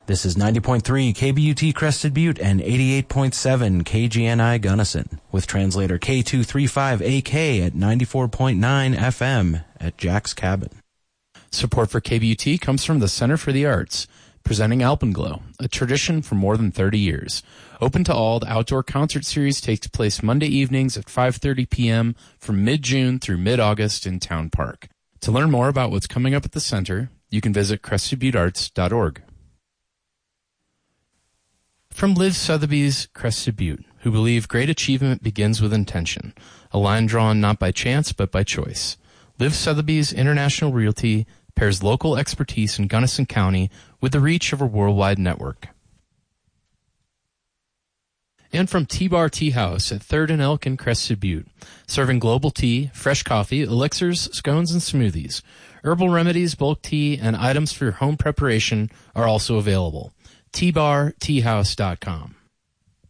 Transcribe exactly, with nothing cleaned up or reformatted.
This is ninety point three K B U T Crested Butte and eighty-eight point seven K G N I Gunnison, with translator K two thirty-five A K at ninety-four point nine F M at Jack's Cabin. Support for K B U T comes from the Center for the Arts, presenting Alpenglow, a tradition for more than thirty years. Open to all, the outdoor concert series takes place Monday evenings at five thirty p.m. from mid-June through mid-August in Town Park. To learn more about what's coming up at the center, you can visit crested butte arts dot org. From Liv Sotheby's Crested Butte, who believe great achievement begins with intention, a line drawn not by chance but by choice. Liv Sotheby's International Realty pairs local expertise in Gunnison County with the reach of a worldwide network. And from T-Bar Tea House at third and Elk in Crested Butte, serving global tea, fresh coffee, elixirs, scones, and smoothies. Herbal remedies, bulk tea, and items for your home preparation are also available. T bar tea house dot com.